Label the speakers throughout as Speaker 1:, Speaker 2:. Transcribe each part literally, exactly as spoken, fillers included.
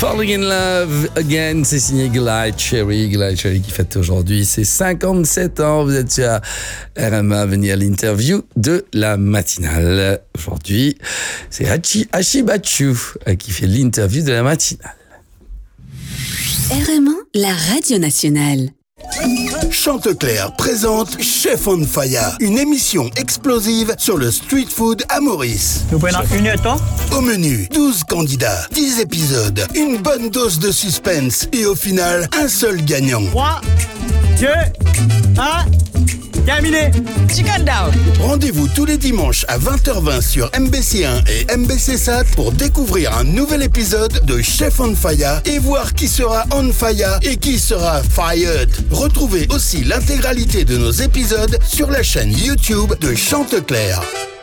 Speaker 1: Falling in Love Again, c'est signé Glide Cherry. Glide Cherry qui fête aujourd'hui ses cinquante-sept ans. Vous êtes sur R M A, venir à l'interview de la matinale. Aujourd'hui, c'est Hachi Ashibachu qui fait l'interview de la matinale.
Speaker 2: R M A, la radio nationale.
Speaker 3: Chanteclair présente Chef on Fire, une émission explosive sur le street food à Maurice.
Speaker 4: Nous prenons une heure.
Speaker 3: Au menu, douze candidats, dix épisodes, une bonne dose de suspense et au final, un seul gagnant.
Speaker 4: trois, deux, un, terminé. Chicken down.
Speaker 3: Rendez-vous tous les dimanches à vingt heures vingt sur M B C un et M B C Sat pour découvrir un nouvel épisode de Chef on Fire et voir qui sera on fire et qui sera fired. Retrouvez aussi l'intégralité de nos épisodes sur la chaîne YouTube de Chanteclair.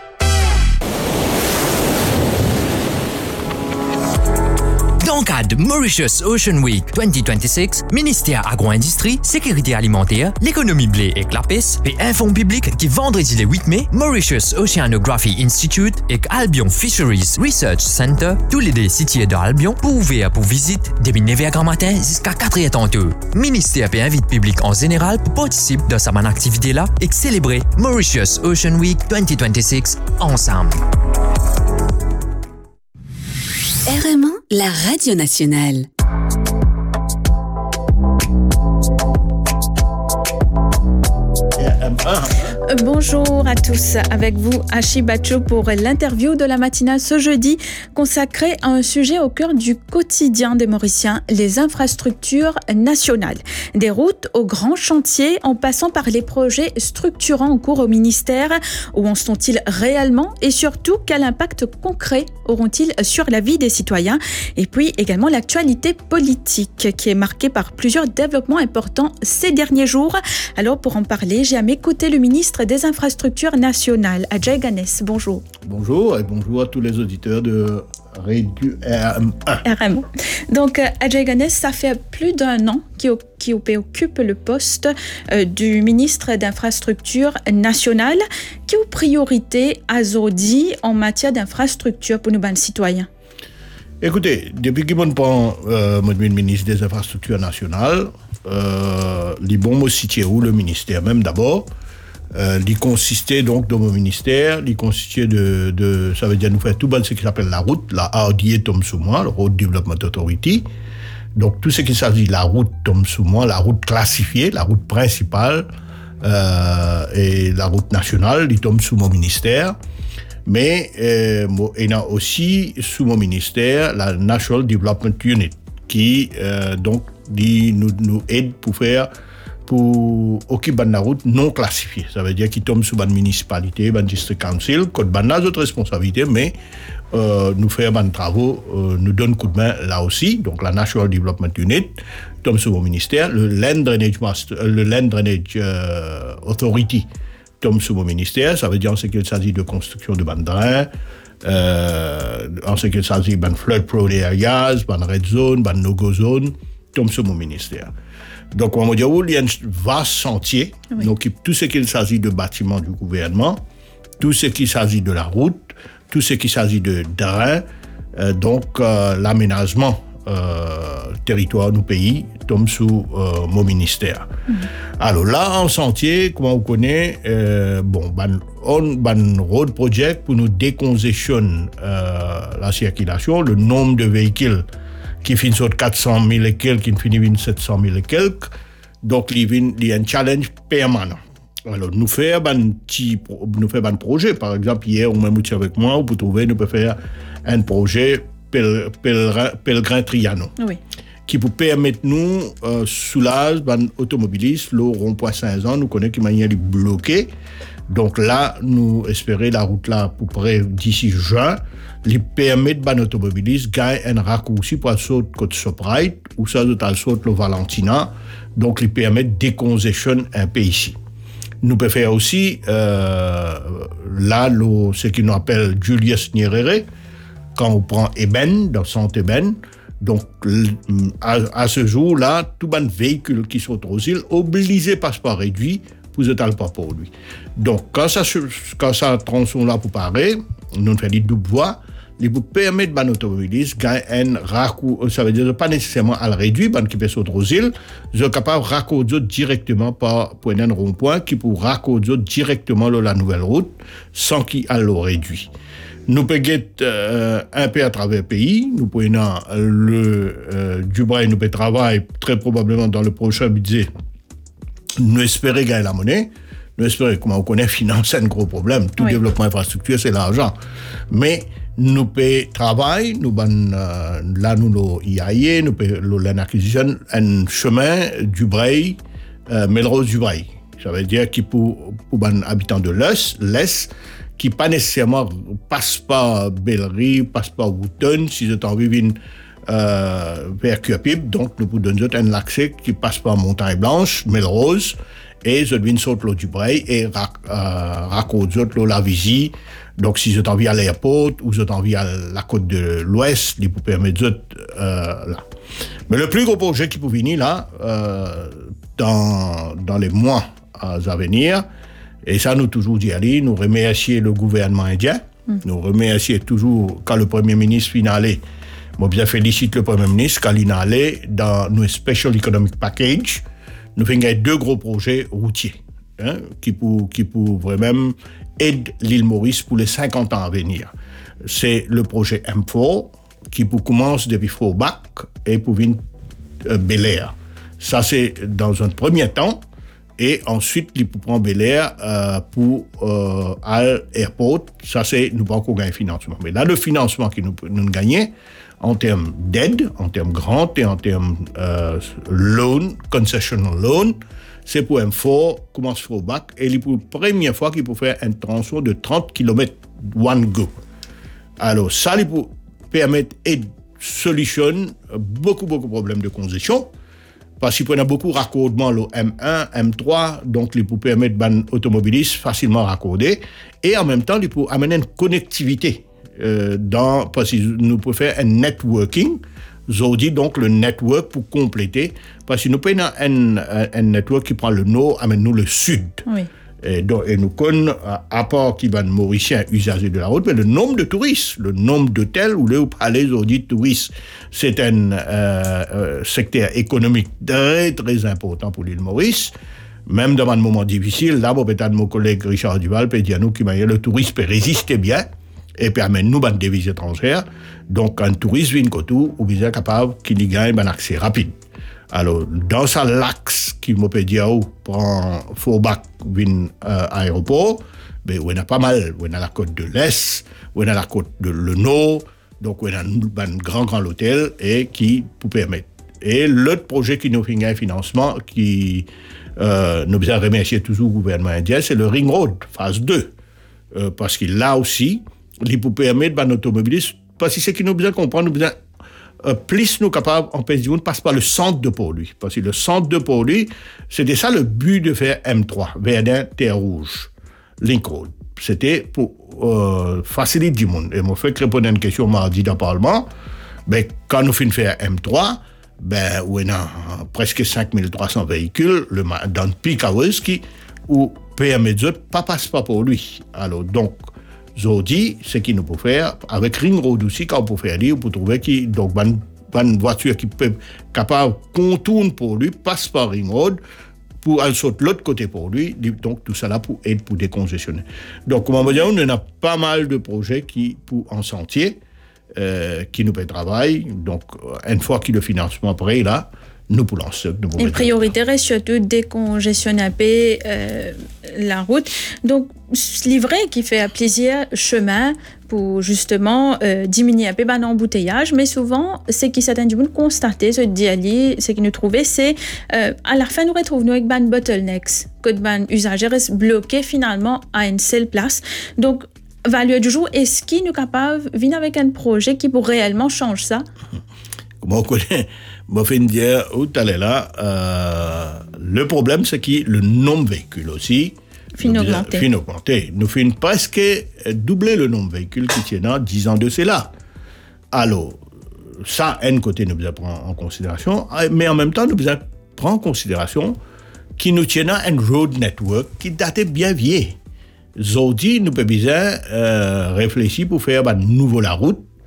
Speaker 5: Dans le cadre de Mauritius Ocean Week vingt vingt-six, ministère agro-industrie, sécurité alimentaire, l'économie blé et clapis, et info public qui vendredi le huit mai, Mauritius Oceanography Institute et Albion Fisheries Research Center, tous les deux situés de Albion, pour ouvrir pour visite depuis neuf heures grand matin jusqu'à quatre heures tantôt. Ministère peut invite public en général pour participer dans cette activité-là et célébrer Mauritius Ocean Week vingt vingt-six ensemble.
Speaker 2: R M A, la radio nationale.
Speaker 6: Bonjour à tous, avec vous Ashibachu pour l'interview de la matinale ce jeudi consacrée à un sujet au cœur du quotidien des Mauriciens, les infrastructures nationales. Des routes aux grands chantiers en passant par les projets structurants en cours au ministère. Où en sont-ils réellement et surtout quel impact concret auront-ils sur la vie des citoyens? Et puis également l'actualité politique qui est marquée par plusieurs développements importants ces derniers jours. Alors pour en parler, j'ai à mes côté le ministre des Infrastructures nationales, Ajay Ganes. Bonjour.
Speaker 7: Bonjour et bonjour à tous les auditeurs de Radio R M A.
Speaker 6: R M A. Donc, Ajay Ganes, ça fait plus d'un an qu'il qui occupe le poste euh, du ministre d'Infrastructures nationales. Quelle priorité a Zodi en matière d'infrastructure pour nos bons citoyens?
Speaker 7: Écoutez, depuis que je prends euh, le ministre des Infrastructures nationales, euh, les bons mots situés où le ministère même d'abord, euh, il consistait donc dans mon ministère, il consistait de, de, ça veut dire nous faire tout bon ce qui s'appelle la route, la R D A tombe sous moi, le Road Development Authority. Donc tout ce qui s'agit de la route tombe sous moi, la route classifiée, la route principale euh, et la route nationale, il tombe sous mon ministère. Mais euh, il y a aussi sous mon ministère la National Development Unit qui euh, donc dit, nous, nous aide pour faire pour occuper la route non classifiée. Ça veut dire qu'il tombe sous une municipalité, un district council, qu'on a d'autres responsabilités, mais euh, nous faire des travaux, euh, nous donne coup de main là aussi. Donc la National Development Unit tombe sous mon ministère, le Land Drainage, Master, le Land Drainage euh, Authority tombe sous mon ministère. Ça veut dire en ce qu'il s'agit de construction de bandes drains, euh, en ce qu'il s'agit de flood prone areas, de red zone, de no-go zone, tombe sous mon ministère. Donc, on va dire il y a un vaste chantier. Oui. Donc, tout ce qu'il s'agit de bâtiments du gouvernement, tout ce qui s'agit de la route, tout ce qui s'agit de drains, euh, donc euh, l'aménagement euh, territoire du pays tombe sous euh, mon ministère. Mmh. Alors là, en chantier, comme on connaît, euh, bon, ban, on ban road project pour nous décongestionner euh, la circulation, le nombre de véhicules qui finissent sur quatre cent mille et quelques, qui finissent sur sept cent mille et quelques. Donc, il y a un challenge permanent. Alors, nous faisons un petit nous faisons un projet. Par exemple, hier, on m'a dit avec moi, pour trouver, nous pouvons faire un projet Pellegrin Triano. Oui. Qui peut permettre nous, euh, soulager les automobilistes, le rond-point Saint-Jean, nous connaissons qu'il manière de bloquer. Donc là, nous espérons la route là, pour près d'ici juin, lui permettre aux automobilistes de gagner un raccourci pour sauter côte Soprite ou ça de sauter le Valentina. Donc, lui permettre de décongestionner un peu ici. Nous pouvons faire aussi, euh, là, le, ce qu'on appelle Julius Nyerere, quand on prend Eben, dans le centre Eben. Donc, à, à ce jour-là, tout les véhicules qui sont aux îles, obligés passeport réduit, pour ne pas pour lui. Donc, quand ça, quand ça tronçon là pour parer, nous faisons des doubles voies, il peut permettre à l'automobiliste gagner un raccourci, ça veut dire pas nécessairement à le réduire, parce qu'il peut sauter aux îles, ils sont capables de raccorder directement par point un rond-point qui peut raccorder directement la nouvelle route sans qu'il le réduit. Nous pouvons euh, un peu à travers le pays, nous pouvons le euh, Dubaï, nous pouvons travailler très probablement dans le prochain budget, nous espérons gagner la monnaie. Nous espérons, comme on connaît, financer un gros problème. Tout oui. Développement infrastructure, c'est l'argent. Mais nous payons travail, nous euh, là nous nous I A I, nous payons l'acquisition un chemin du Braille, euh, Melrose du Braille. Ça veut dire que pour pour les habitants de l'Est, l'Est, qui pas nécessairement passe par Bellerie, passe par Wooton, si vous avez envie de venir euh, vers Cuapip, donc nous pouvons donner un accès qui passe par Montagne Blanche, Melrose. Et je viens sauter l'eau du Braille et raconter l'eau la visite. Donc, si je t'en viens à l'aéroport ou je t'en viens à la côte de l'Ouest, il peut permettre de euh, là. Mais le plus gros projet qui peut venir là, euh, dans, dans les mois à venir, et ça nous toujours dit aller, nous remercier le gouvernement indien, mm. nous remercier toujours quand le Premier ministre vient aller. Moi, bien félicite le Premier ministre quand il est allé dans nos Special Economic Package. Nous faisons deux gros projets routiers hein, qui pour qui pour vraiment aider l'île Maurice pour les cinquante ans à venir. C'est le projet M quatre qui pour commence depuis Fourbac et pour venir euh, Bel Air. Ça c'est dans un premier temps et ensuite il pour prendre Bel Air euh, pour euh, à l'aéroport. Ça c'est nous pas encore gagner financement. Mais là le financement qui nous nous gagnons en termes d'aide, en termes grands et en termes euh, loan, concessional loan, c'est pour M quatre, commence Fourbac, et c'est pour la première fois qu'il peut faire un tronçon de trente kilomètres one go. Alors, ça, il peut permettre et solutionner beaucoup, beaucoup de problèmes de congestion, parce qu'il y a beaucoup de raccordements, le M un, M trois, donc il peut permettre aux automobilistes facilement raccorder, et en même temps, il peut amener une connectivité. Euh, dans, parce que nous pouvons faire un networking, j'ai dit donc le network pour compléter, parce que nous pouvons un, un, un network qui prend le nord, amène nous le sud. Oui. Et, donc, et nous connaissons, à part qui va de Mauriciens usagers de la route, mais le nombre de touristes, le nombre d'hôtels où les palais ont dit touristes, c'est un euh, euh, secteur économique très très important pour l'île Maurice. Même dans un moment difficile, là, peut-être mon collègue Richard Duval peut dire à nous que le tourisme peut résister bien. Et permet nous des devises étrangères. Donc, un touriste vient tout, ou bien capable qu'il y gagne un accès rapide. Alors, dans ça, l'axe qui me peut dire, prend Fourbac, vient euh, aéroport, ben, on a pas mal. On a la côte de l'Est, on a la côte de le Nord, donc on a un grand, grand hôtel et qui peut permettre. Et l'autre projet qui nous fait un financement, qui euh, nous a remercié toujours le gouvernement indien, c'est le Ring Road, phase deux. Euh, parce que là aussi, il peut permettre à nos automobilistes, parce que ce qui nous besoin comprendre, nous besoin euh, plus nous capables, en pays de passe par le centre de Port-Louis. Parce que le centre de Port-Louis, c'était ça le but de faire M trois, Verdun, Terre Rouge, Link Road. C'était pour euh, faciliter du monde. Et moi, je vais répondre à une question mardi dans le Parlement. Ben, quand nous finissons faire M trois, ben, on a presque cinq mille trois cents véhicules le, dans le peak hours qui, où permet de pas passer pas pour lui. Alors, donc, Zodi, ce qu'il nous peut faire, avec Ring Road aussi, quand on peut faire dire, on peut trouver qui, donc, une, une voiture qui peut, capable, contourne pour lui, passe par Ring Road, pour aller sauter de l'autre côté pour lui, donc tout ça là pour aider pour décongestionner. Donc, comme on va dire, on a pas mal de projets qui, pour, en sentier, euh, qui nous fait travail. Donc, une fois que le financement prêt là, nous pour lancer.
Speaker 6: Une priorité reste surtout décongestionner un peu euh, la route. Donc, livrer qui fait plaisir chemin pour justement euh, diminuer un peu ben, l'embouteillage, mais souvent, ce qui certains du monde constater, ce diali, ce qui nous trouvait, c'est euh, à la fin, nous retrouvons avec ban bottlenecks, que ban usagers restent bloqués finalement à une seule place. Donc, value du jour, est-ce qu'il nous capable de venir avec un projet qui pour réellement changer ça?
Speaker 7: Comment on connaît? Moi, je vais dire, où tu es là, euh, le problème, c'est que le nombre de véhicules aussi,
Speaker 6: fin augmenté.
Speaker 7: Fin augmenté. Nous faisons presque doubler le nombre de véhicules qui tiennent dans dix ans de cela. Alors, ça, un côté, nous devons prendre en considération, mais en même temps, nous devons prendre en considération qu'il nous tient un road network qui datait bien vieux. Aujourd'hui, nous devons bien euh, réfléchir pour faire bah, nouveau la route,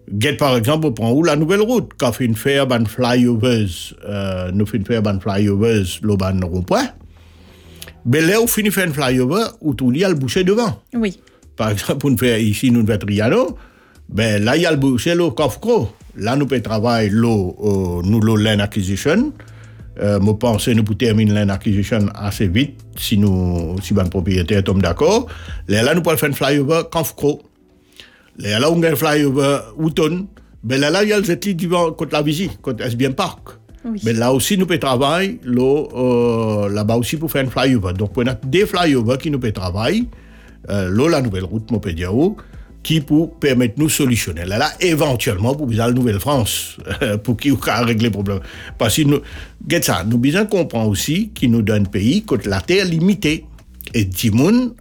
Speaker 7: Get par exemple, on prend où la nouvelle route, quand on fait une faire ban flyovers, euh, nous fait une faire ban flyovers, le ban rond-point. Mais là, on finit faire une flyover, où tout il y a le boucher devant.
Speaker 6: Oui.
Speaker 7: Par exemple, on fait ici, nous fait Triano, ben là, il y a le boucher, le Kofko. Là, nous pouvons travailler, l'eau, euh, nous, l'eau land acquisition. Euh, je pense que nous pouvons terminer land acquisition assez vite, si nous, si le propriétaire tombe d'accord. Là, là, nous pouvons faire une flyover Kofko. Là, là, on a un flyover Houghton. Ben là, là, il y a le jet devant contre la visite, contre S B M Park.
Speaker 6: Oui.
Speaker 7: Mais là aussi, nous pouvons travailler là, euh, là-bas aussi pour faire une flyover. Donc, on a des flyovers qui nous peuvent travailler. Euh, là, la nouvelle route, mon pédia, qui pour permettre nous solutionner. Là, là éventuellement, pour la Nouvelle-France, pour qui on a réglé le problème. Parce que nous, ça, nous besoin comprendre aussi qu'il nous donne un pays contre la terre limitée. Et Timoun,